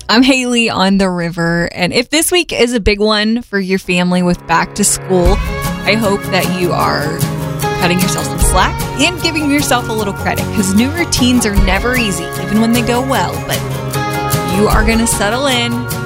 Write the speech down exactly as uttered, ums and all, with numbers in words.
I'm Haley on the river. And if this week is a big one for your family with back to school, I hope that you are cutting yourself some slack and giving yourself a little credit, because new routines are never easy, even when they go well. But you are going to settle in.